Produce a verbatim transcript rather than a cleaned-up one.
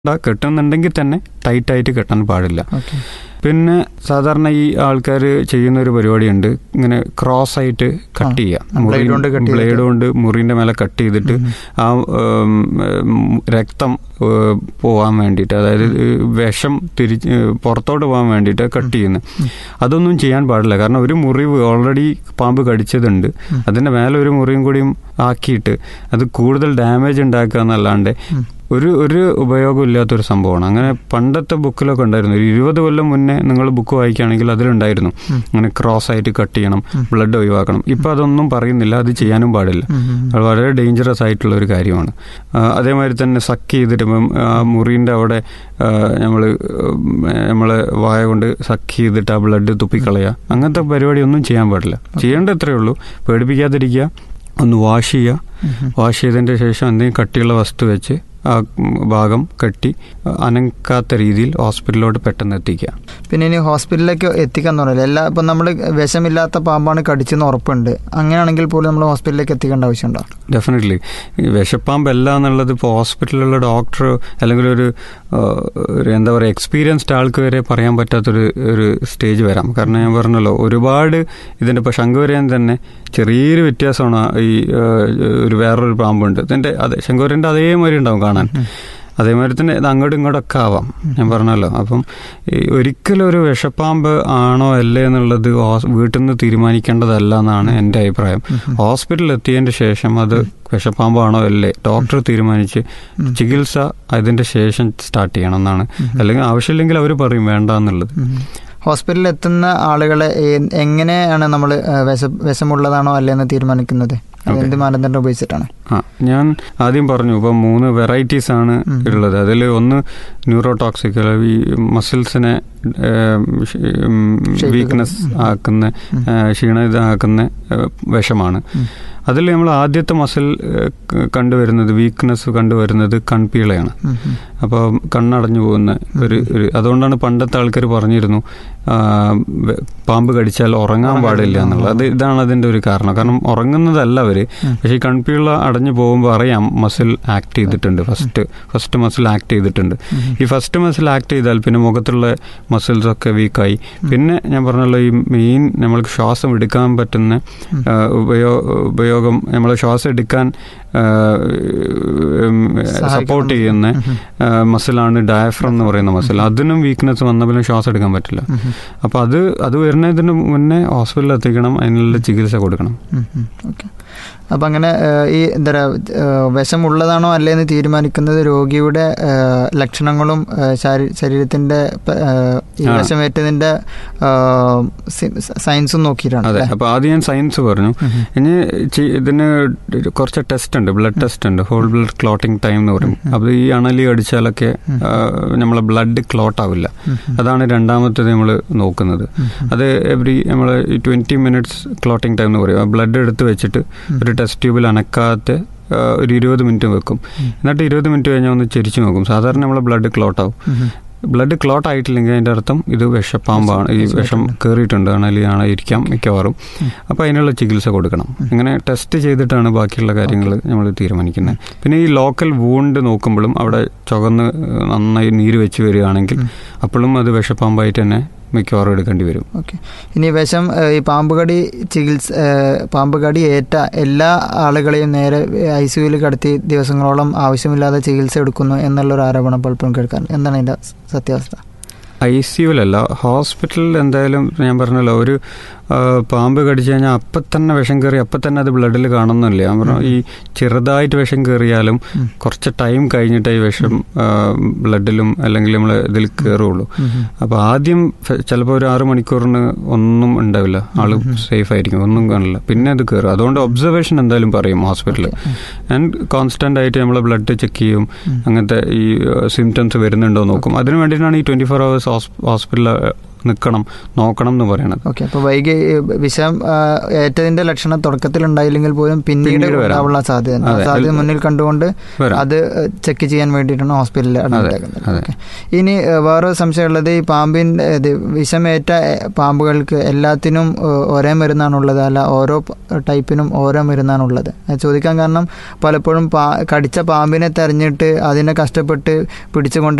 കെട്ടുന്നുണ്ടെങ്കിൽ തന്നെ ടൈറ്റായിട്ട് കെട്ടാൻ പാടില്ല. പിന്നെ സാധാരണ ഈ ആൾക്കാർ ചെയ്യുന്ന ഒരു പരിപാടിയുണ്ട്, ഇങ്ങനെ ക്രോസ് ആയിട്ട് കട്ട് ചെയ്യുക, ബ്ലേഡ് കൊണ്ട് മുറിൻ്റെ മേലെ കട്ട് ചെയ്തിട്ട് ആ രക്തം പോകാൻ വേണ്ടിയിട്ട്, അതായത് വിഷം തിരിച്ച് പുറത്തോട്ട് പോകാൻ വേണ്ടിയിട്ട് കട്ട് ചെയ്യുന്നത്. അതൊന്നും ചെയ്യാൻ പാടില്ല. കാരണം ഒരു മുറിവ് ഓൾറെഡി പാമ്പ് കടിച്ചതുണ്ട്, അതിൻ്റെ മേലെ ഒരു മുറിയും കൂടിയും ആക്കിയിട്ട് അത് കൂടുതൽ ഡാമേജ് ഉണ്ടാക്കുക എന്നല്ലാണ്ട് ഒരു ഒരു ഉപയോഗമില്ലാത്തൊരു സംഭവമാണ്. അങ്ങനെ പണ്ടത്തെ ബുക്കിലൊക്കെ ഉണ്ടായിരുന്നു. ഒരു ഇരുപത് കൊല്ലം മുന്നേ നിങ്ങൾ ബുക്ക് വായിക്കുകയാണെങ്കിൽ അതിലുണ്ടായിരുന്നു അങ്ങനെ ക്രോസ് ആയിട്ട് കട്ട് ചെയ്യണം, ബ്ലഡ് ഒഴിവാക്കണം. ഇപ്പം അതൊന്നും പറയുന്നില്ല, അത് ചെയ്യാനും പാടില്ല. അത് വളരെ ഡേഞ്ചറസ് ആയിട്ടുള്ള ഒരു കാര്യമാണ്. അതേമാതിരി തന്നെ സക്ക് ചെയ്തിട്ട് ആ മുറിൻ്റെ അവിടെ നമ്മൾ നമ്മളെ വായ കൊണ്ട് സക്ക് ചെയ്തിട്ട് ആ ബ്ലഡ് തുപ്പിക്കളയുക, അങ്ങനത്തെ പരിപാടി ഒന്നും ചെയ്യാൻ പാടില്ല. ചെയ്യേണ്ട എത്രയേ ഉള്ളൂ, പേടിപ്പിക്കാതിരിക്കുക, ഒന്ന് വാഷ് ചെയ്യുക. വാഷ് ചെയ്തതിൻ്റെ ശേഷം എന്തെങ്കിലും കട്ടിയുള്ള വസ്തു വെച്ച് ആ ഭാഗം കെട്ടി അനക്കാത്ത രീതിയിൽ ഹോസ്പിറ്റലിലോട്ട് പെട്ടെന്ന് എത്തിക്കുക. പിന്നെ ഇനി ഹോസ്പിറ്റലിലേക്ക് എത്തിക്കാന്ന് പറയില്ല, എല്ലാ ഇപ്പം നമ്മൾ വിഷമില്ലാത്ത പാമ്പാണ് കടിച്ചെന്ന് ഉറപ്പുണ്ട്, അങ്ങനെയാണെങ്കിൽ പോലും നമ്മൾ ഹോസ്പിറ്റലിലേക്ക് എത്തിക്കേണ്ട ആവശ്യമുണ്ടോ? ഡെഫിനറ്റ്ലി. വിഷപ്പാമ്പല്ല എന്നുള്ളത് ഇപ്പോൾ ഹോസ്പിറ്റലിലുള്ള ഡോക്ടർ അല്ലെങ്കിൽ ഒരു എന്താ പറയുക എക്സ്പീരിയൻസ്ഡ് ആൾക്ക് വരെ പറയാൻ പറ്റാത്തൊരു ഒരു സ്റ്റേജ് വരാം. കാരണം ഞാൻ പറഞ്ഞല്ലോ, ഒരുപാട് ഇതിൻ്റെ ഇപ്പോൾ ശംഖുവരയൻ തന്നെ ചെറിയൊരു വ്യത്യാസമാണ്. ഈ ഒരു വേറൊരു പാമ്പുണ്ട് ഇതിൻ്റെ, അതെ ശംഖുവരൻ്റെ അതേമാതിരി ഉണ്ടാവും കാണാൻ, അതേമാതിരി തന്നെ ഇത് അങ്ങോട്ടും ഇങ്ങോട്ടൊക്കെ ആവാം, ഞാൻ പറഞ്ഞല്ലോ. അപ്പം ഒരിക്കലും ഒരു വിഷപ്പാമ്പ് ആണോ അല്ലേ എന്നുള്ളത് വീട്ടിൽ നിന്ന് തീരുമാനിക്കേണ്ടതല്ല എന്നാണ് എൻ്റെ അഭിപ്രായം. ഹോസ്പിറ്റലിൽ എത്തിയതിൻ്റെ ശേഷം അത് വിഷപ്പാമ്പാണോ അല്ലേ ഡോക്ടർ തീരുമാനിച്ച് ചികിത്സ അതിൻ്റെ ശേഷം സ്റ്റാർട്ട് ചെയ്യണം എന്നാണ്. അല്ലെങ്കിൽ ആവശ്യമില്ലെങ്കിൽ അവർ പറയും വേണ്ട എന്നുള്ളത്. ഹോസ്പിറ്റലിൽ എത്തുന്ന ആളുകളെ എങ്ങനെയാണ് നമ്മൾ വിഷ വിഷമുള്ളതാണോ അല്ലേന്ന് തീരുമാനിക്കുന്നത്? എന്ത് മാനദണ്ഡം ഉപയോഗിച്ചിട്ടാണ്? ആ ഞാൻ ആദ്യം പറഞ്ഞു, ഇപ്പം മൂന്ന് വെറൈറ്റീസ് ആണ് ഉള്ളത്. അതിൽ ഒന്ന് ന്യൂറോടോക്സിക്, ഈ മസിൽസിനെ വീക്ക്നെസ് ആക്കുന്ന, ക്ഷീണിതമാക്കുന്ന വിഷമാണ്. അതിൽ നമ്മൾ ആദ്യത്തെ മസിൽ കണ്ടുവരുന്നത്, വീക്ക്നെസ് കണ്ടുവരുന്നത് കൺപീളയാണ്. അപ്പോൾ കണ്ണടഞ്ഞു പോകുന്ന ഒരു ഒരു അതുകൊണ്ടാണ് പണ്ടത്തെ ആൾക്കാർ പറഞ്ഞിരുന്നു പാമ്പ് കടിച്ചാൽ ഉറങ്ങാൻ പാടില്ല എന്നുള്ളത്. അത് ഇതാണ് അതിൻ്റെ ഒരു കാരണം. കാരണം ഉറങ്ങുന്നതല്ല അവർ, പക്ഷേ ഈ കൺപീള അടഞ്ഞു പോകുമ്പോൾ അറിയാം മസിൽ ആക്ട് ചെയ്തിട്ടുണ്ട്, ഫസ്റ്റ് ഫസ്റ്റ് മസിൽ ആക്ട് ചെയ്തിട്ടുണ്ട്. ഈ ഫസ്റ്റ് മസിൽ ആക്ട് ചെയ്താൽ പിന്നെ മുഖത്തുള്ള മസിൽസൊക്കെ വീക്കായി. പിന്നെ ഞാൻ പറഞ്ഞല്ലോ, ഈ മെയിൻ നമ്മൾക്ക് ശ്വാസം എടുക്കാൻ പറ്റുന്ന ഉപയോ ഉപയോഗം നമ്മൾ ശ്വാസം എടുക്കാൻ സപ്പോർട്ട് ചെയ്യുന്ന മസിലാണ് ഡയഫ്രം എന്ന് പറയുന്ന മസിൽ. അതിനും വീക്ക്നെസ് വന്ന പിന്നെ ശ്വാസം എടുക്കാൻ പറ്റില്ല. അപ്പോൾ അത് അത് വരുന്നതിന് മുന്നേ ഹോസ്പിറ്റലിൽ എത്തിക്കണം, അതിനുള്ള ചികിത്സ കൊടുക്കണം. ഓക്കെ. അപ്പം അങ്ങനെ ഈ എന്താ പറയുക വിഷമുള്ളതാണോ അല്ലേന്ന് തീരുമാനിക്കുന്നത് രോഗിയുടെ ലക്ഷണങ്ങളും ശരീരത്തിൻ്റെ ഈ വിഷമേറ്റതിൻ്റെ സയൻസും നോക്കിയിട്ടാണ്. അതെ. അപ്പോൾ ആദ്യം ഞാൻ സയൻസ് പറഞ്ഞു. ഇനി ഇതിന് കുറച്ച് ടെസ്റ്റ് ഉണ്ട്, ബ്ലഡ് ടെസ്റ്റ് ഉണ്ട്, ഹോൾ ബ്ലഡ് ക്ലോട്ടിംഗ് ടൈം എന്ന് പറയും. അപ്പോൾ ഈ അണലി അടിച്ചാലൊക്കെ നമ്മളെ ബ്ലഡ് ക്ലോട്ട് ആവില്ല. അതാണ് രണ്ടാമത്തേത് നമ്മൾ നോക്കുന്നത്. അത് എവറി നമ്മൾ ട്വൻറ്റി മിനിറ്റ്സ് ക്ലോട്ടിംഗ് ടൈം എന്ന് പറയും. ബ്ലഡ് എടുത്ത് വെച്ചിട്ട് ഒരു ടെസ്റ്റ് ട്യൂബിൽ അനക്കാത്ത ഒരു ഇരുപത് മിനിറ്റ് വെക്കും. എന്നിട്ട് ഇരുപത് മിനിറ്റ് കഴിഞ്ഞാൽ ഒന്ന് ചെരിച്ച് നോക്കും. സാധാരണ നമ്മളെ ബ്ലഡ് ക്ലോട്ട് ആവും. ബ്ലഡ് ക്ലോട്ട് ആയിട്ടില്ലെങ്കിൽ അതിൻ്റെ അർത്ഥം ഇത് വിഷപ്പാമ്പാണ്, ഈ വിഷം കയറിയിട്ടുണ്ട്, അണലിയാണ് ഇരിക്കാം മിക്കവാറും. അപ്പോൾ അതിനുള്ള ചികിത്സ കൊടുക്കണം. ഇങ്ങനെ ടെസ്റ്റ് ചെയ്തിട്ടാണ് ബാക്കിയുള്ള കാര്യങ്ങൾ നമ്മൾ തീരുമാനിക്കുന്നത്. പിന്നെ ഈ ലോക്കൽ വൂണ്ട് നോക്കുമ്പോഴും അവിടെ ചുവന്ന് നന്നായി നീര് വെച്ച് വരികയാണെങ്കിൽ അപ്പോഴും അത് വിഷപ്പാമ്പായിട്ട് തന്നെ മിക്കവാറും എടുക്കേണ്ടി വരും. ഓക്കെ. ഇനി വിഷം ഈ പാമ്പുകടി ചികിത്സ പാമ്പുകടി ഏറ്റ എല്ലാ ആളുകളെയും നേരെ ഐ സിയുവിൽ കടത്തി ദിവസങ്ങളോളം ആവശ്യമില്ലാതെ ചികിത്സ എടുക്കുന്നു എന്നുള്ളൊരു ആരോപണം പലപ്പോഴും കേൾക്കാൻ, എന്താണ് അതിൻ്റെ സത്യാവസ്ഥ? ഐ സിയുലല്ല, ഹോസ്പിറ്റലിൽ എന്തായാലും ഞാൻ പറഞ്ഞല്ലോ, ഒരു പാമ്പ് കടിച്ചു കഴിഞ്ഞാൽ അപ്പം തന്നെ വിഷം കയറി അപ്പം തന്നെ അത് ബ്ലഡിൽ കാണുന്നില്ല. ഞാൻ പറഞ്ഞു, ഈ ചെറുതായിട്ട് വിഷം കയറിയാലും കുറച്ച് ടൈം കഴിഞ്ഞിട്ടേ ഈ വിഷം ബ്ലഡിലും അല്ലെങ്കിൽ നമ്മൾ ഇതിൽ കയറുള്ളൂ. അപ്പോൾ ആദ്യം ചിലപ്പോൾ ഒരു ആറ് മണിക്കൂറിന് ഒന്നും ഉണ്ടാവില്ല, ആൾ സേഫ് ആയിരിക്കും, ഒന്നും കാണില്ല. പിന്നെ അത് കയറും. അതുകൊണ്ട് ഒബ്സർവേഷൻ എന്തായാലും പറയും ഹോസ്പിറ്റലിൽ. ആൻഡ് കോൺസ്റ്റൻ്റ് ആയിട്ട് നമ്മൾ ബ്ലഡ് ചെക്ക് ചെയ്യും, അങ്ങനത്തെ ഈ സിംറ്റംസ് വരുന്നുണ്ടോ നോക്കും. അതിന് വേണ്ടിയിട്ടാണ് ഈ ട്വൻറ്റി ഫോർ അവേഴ്സ് ഹോസ്പിറ്റലിൽ നിൽക്കണം, നോക്കണം എന്ന് പറയണത്. ഓക്കെ. അപ്പോൾ വൈകി വിഷം ഏറ്റതിന്റെ ലക്ഷണം തുടക്കത്തിൽ ഉണ്ടായില്ലെങ്കിൽ പോലും പിന്നീട് ഉണ്ടാവാനുള്ള സാധ്യത സാധ്യത മുന്നിൽ കണ്ടുകൊണ്ട് അത് ചെക്ക് ചെയ്യാൻ വേണ്ടിയിട്ടാണ് ഹോസ്പിറ്റലിൽ അഡ്മിറ്റ് ആക്കുന്നത്. ഓക്കെ. ഇനി വേറൊരു സംശയമുള്ളത്, ഈ പാമ്പിൻ്റെ വിഷമേറ്റ പാമ്പുകൾക്ക് എല്ലാത്തിനും ഒരേ മരുന്നാണുള്ളത്, അല്ല ഓരോ ടൈപ്പിനും ഓരോ മരുന്നാണുള്ളത്? ചോദിക്കാൻ കാരണം പലപ്പോഴും പാ കടിച്ച പാമ്പിനെ തെരഞ്ഞിട്ട് അതിനെ കഷ്ടപ്പെട്ട് പിടിച്ചുകൊണ്ട്